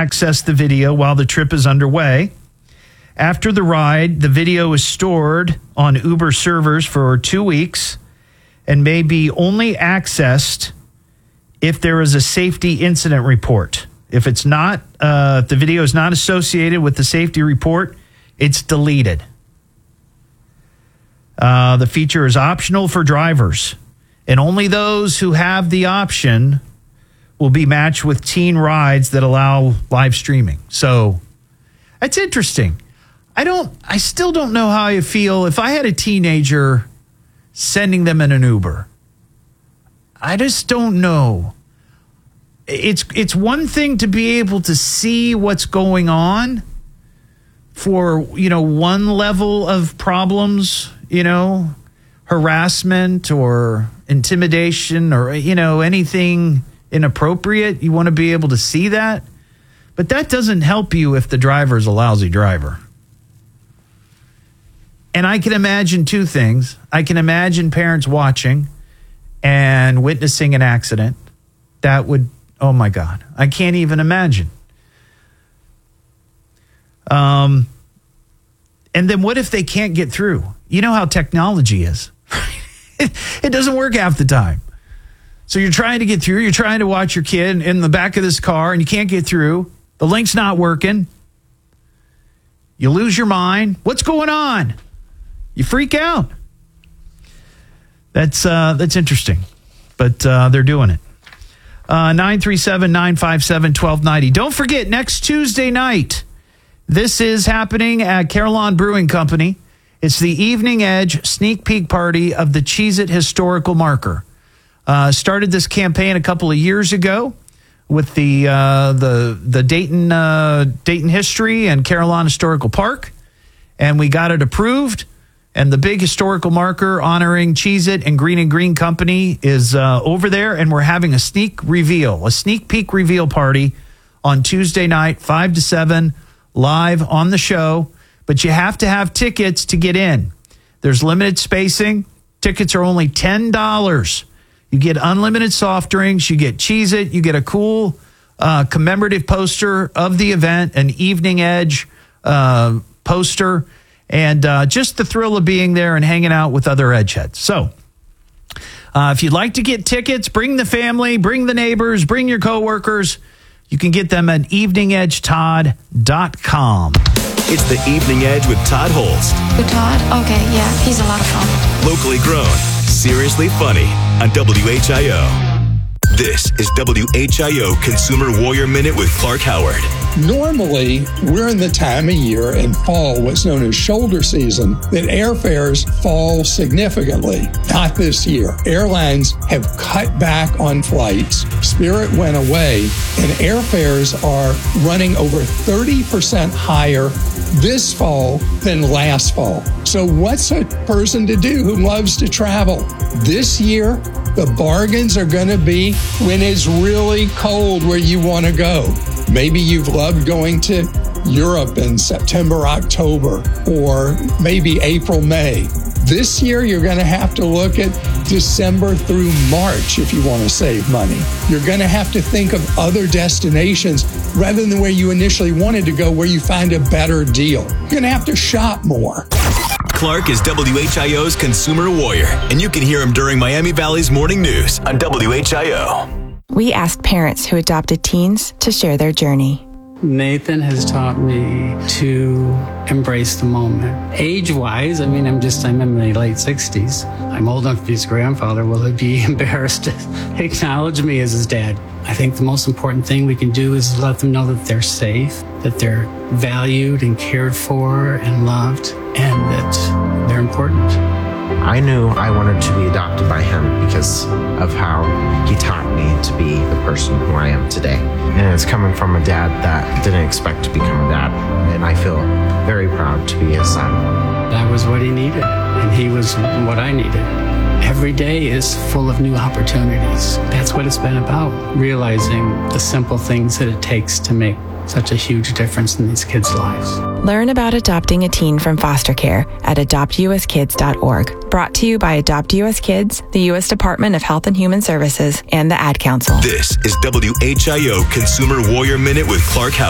access the video while the trip is underway. After the ride, the video is stored on Uber servers for 2 weeks and may be only accessed if there is a safety incident report. If it's not, if the video is not associated with the safety report, it's deleted. The feature is optional for drivers, and only those who have the option will be matched with teen rides that allow live streaming. So that's interesting. I still don't know how I feel if I had a teenager sending them in an Uber. I just don't know. It's one thing to be able to see what's going on for, one level of problems, harassment or intimidation or, anything inappropriate. You want to be able to see that. But that doesn't help you if the driver is a lousy driver. And I can imagine two things. I can imagine parents watching and witnessing an accident. That would, oh my God, I can't even imagine. And then what if they can't get through? You know how technology is. It doesn't work half the time. So you're trying to get through. You're trying to watch your kid in the back of this car and you can't get through. The link's not working. You lose your mind. What's going on? You freak out. That's interesting. But they're doing it. 937-957-1290. Don't forget, next Tuesday night, this is happening at Carillon Brewing Company. It's the Evening Edge sneak peek party of the Cheez-It Historical Marker. Started this campaign a couple of years ago with the Dayton history and Carillon Historical Park, and we got it approved. And the big historical marker honoring Cheez-It and Green Company is over there, and we're having a sneak peek reveal party on Tuesday night, 5 to 7, live on the show. But you have to have tickets to get in. There's limited spacing. Tickets are only $10. You get unlimited soft drinks. You get Cheez-It. You get a cool commemorative poster of the event, an Evening Edge poster, and just the thrill of being there and hanging out with other Edgeheads. So if you'd like to get tickets, bring the family, bring the neighbors, bring your coworkers. You can get them at eveningedgetodd.com. It's the Evening Edge with Todd Holst. With Todd? Okay, yeah, he's a lot of fun. Locally grown, seriously funny on WHIO. This is WHIO Consumer Warrior Minute with Clark Howard. Normally, we're in the time of year in fall, what's known as shoulder season, that airfares fall significantly. Not this year. Airlines have cut back on flights. Spirit went away, and airfares are running over 30% higher this fall than last fall. So what's a person to do who loves to travel? This year, the bargains are going to be when it's really cold where you want to go. Maybe you've loved going to Europe in September, October, or maybe April, May. This year, you're going to have to look at December through March if you want to save money. You're going to have to think of other destinations rather than where you initially wanted to go, where you find a better deal. You're going to have to shop more. Clark is WHIO's Consumer Warrior, and you can hear him during Miami Valley's Morning News on WHIO. We asked parents who adopted teens to share their journey. Nathan has taught me to embrace the moment. Age-wise, I'm in my late 60s. I'm old enough to be his grandfather. Will he be embarrassed to acknowledge me as his dad? I think the most important thing we can do is let them know that they're safe, that they're valued and cared for and loved, and that they're important. I knew I wanted to be adopted by him because of how he taught me to be the person who I am today. And it's coming from a dad that didn't expect to become a dad. And I feel very proud to be his son. That was what he needed, and he was what I needed. Every day is full of new opportunities. That's what it's been about, realizing the simple things that it takes to make such a huge difference in these kids' lives. Learn about adopting a teen from foster care at adoptuskids.org. Brought to you by Adopt US Kids, the U.S. Department of Health and Human Services, and the Ad Council. This is WHIO Consumer Warrior Minute with Clark Howard.